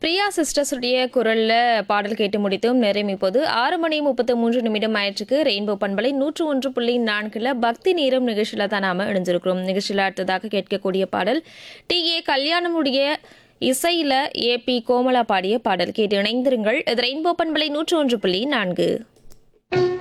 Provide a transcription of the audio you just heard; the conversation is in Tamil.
பிரியா சிஸ்டர்ஸுடைய குரல்ல பாடல் கேட்டு முடித்தும் நேரம் இப்போது 6:33 ஆயிற்றுக்கு ரெயின்போ பண்பலை 101.4 பக்தி நேரம் நிகழ்ச்சியில தான் நாம இணைஞ்சிருக்கிறோம். நிகழ்ச்சியில அடுத்ததாக கேட்கக்கூடிய பாடல் டி.ஏ. கல்யாணமுடைய இசையில ஏ.பி. கோமலா பாடிய பாடல் கேட்டு இணைந்திருங்கள். இது ரெயின்போ பண்பலை 101.4.